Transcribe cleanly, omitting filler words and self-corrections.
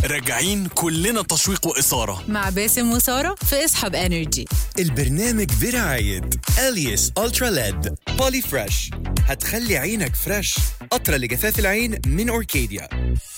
راجعين كلنا تشويق وإثارة مع باسم وسارة في اسحب انرجي. البرنامج برعاية أليس ألترا ليد بولي فريش، هتخلي عينك فريش. قطرة لجفاف العين من أوركيديا.